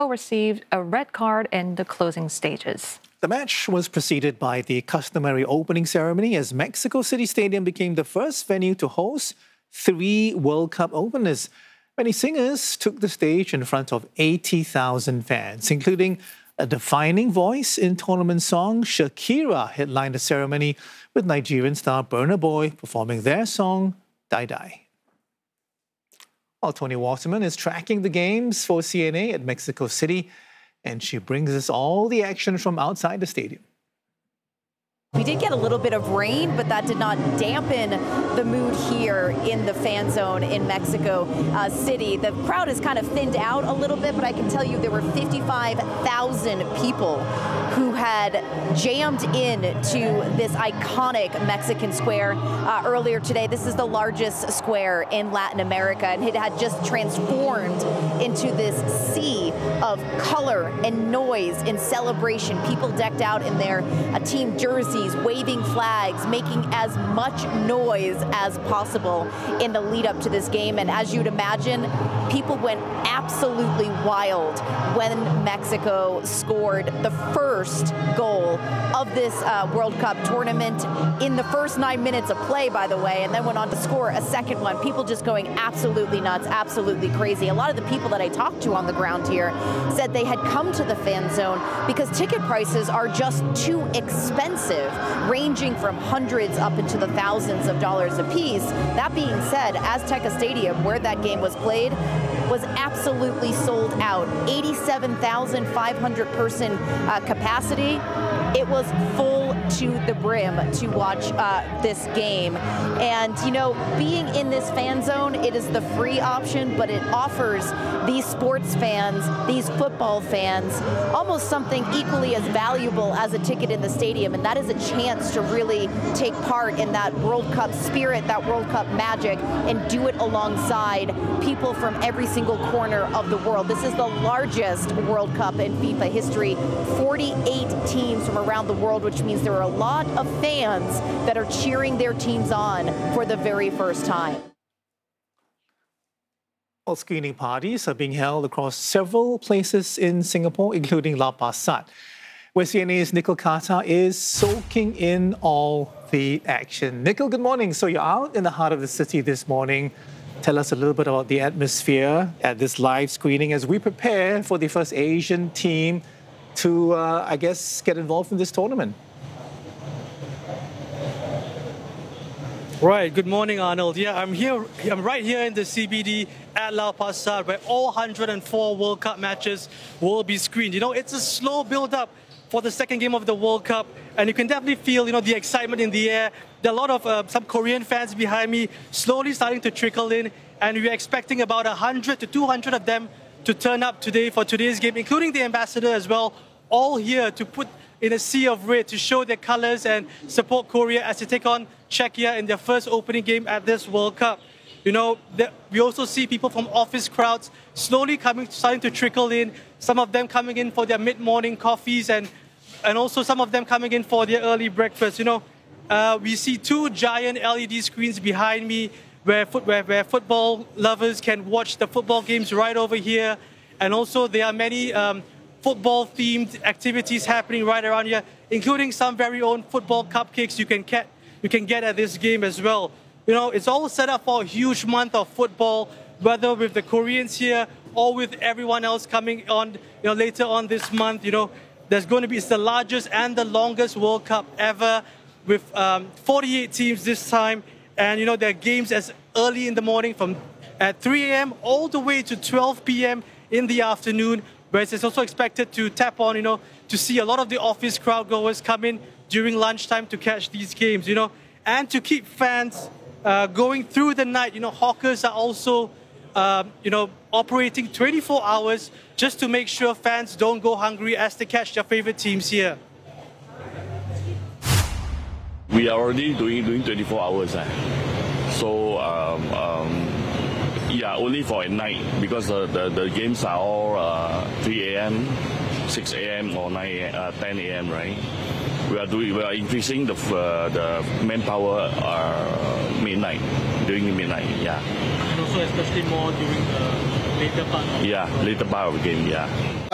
received a red card in the closing stages. The match was preceded by the customary opening ceremony as Mexico City Stadium became the first venue to host 3 World Cup openers. Many singers took the stage in front of 80,000 fans, including a defining voice in tournament song. Shakira headlined the ceremony with Nigerian star Burna Boy performing their song, Die Die. Well, Tony Waterman is tracking the games for CNA at Mexico City, and she brings us all the action from outside the stadium. We did get a little bit of rain, but that did not dampen the mood here in the fan zone in Mexico City. The crowd has kind of thinned out a little bit, but I can tell you there were 55,000 people who had jammed in to this iconic Mexican square earlier today. This is the largest square in Latin America, and it had just transformed into this sea of color and noise and celebration. People decked out in their team jerseys, waving flags, making as much noise as possible in the lead up to this game. And as you'd imagine, people went absolutely wild when Mexico scored the first goal of this World Cup tournament in the first 9 minutes of play, by the way, and then went on to score a second one. People just going absolutely nuts, absolutely crazy. A lot of the people that I talked to on the ground here said they had come to the fan zone because ticket prices are just too expensive, ranging from hundreds up into the thousands of dollars a piece. That being said, Azteca Stadium, where that game was played, was absolutely sold out. 87,500 person capacity. It was full to the brim to watch this game. And, you know, being in this fan zone, it is the free option, but it offers these sports fans, these football fans, almost something equally as valuable as a ticket in the stadium. And that is a chance to really take part in that World Cup spirit, that World Cup magic, and do it alongside people from every single corner of the world. This is the largest World Cup in FIFA history. 48 teams from around the world, which means there are a lot of fans that are cheering their teams on for the very first time. Well, screening parties are being held across several places in Singapore, including Lau Pa Sat, where CNA's Nicole Carter is soaking in all the action. Nicole, good morning. So you're out in the heart of the city this morning. Tell us a little bit about the atmosphere at this live screening as we prepare for the first Asian team to, I guess, get involved in this tournament. Right, good morning, Arnold. Yeah, I'm right here in the CBD at Lau Pa Sat, where all 104 World Cup matches will be screened. You know, it's a slow build-up for the second game of the World Cup, and you can definitely feel, you know, the excitement in the air. There are a lot of some Korean fans behind me slowly starting to trickle in, and we're expecting about 100 to 200 of them to turn up today for today's game, including the ambassador as well, all here to put in a sea of red to show their colors and support Korea as they take on Czechia in their first opening game at this World Cup. You know, we also see people from office crowds slowly starting to trickle in, some of them coming in for their mid-morning coffees and also some of them coming in for their early breakfast. You know, we see 2 giant LED screens behind me where football lovers can watch the football games right over here. And also there are many football-themed activities happening right around here, including some very own football cupcakes you can get at this game as well. You know, it's all set up for a huge month of football, whether with the Koreans here or with everyone else coming on, you know, later on this month. You know, there's going to be, it's the largest and the longest World Cup ever with 48 teams this time. And, you know, there are games as early in the morning from at 3 a.m. all the way to 12 p.m. in the afternoon, whereas it's also expected to tap on, you know, to see a lot of the office crowd goers come in during lunchtime to catch these games, you know, and to keep fans going through the night. You know, hawkers are also, you know, operating 24 hours just to make sure fans don't go hungry as they catch their favorite teams here. We are already doing 24 hours. So, yeah, only for at night because the games are all 3 a.m., 6 a.m. or 10 a.m., right? We are increasing the manpower midnight, during the midnight, yeah. And also especially more during the later part of later part of the game, yeah.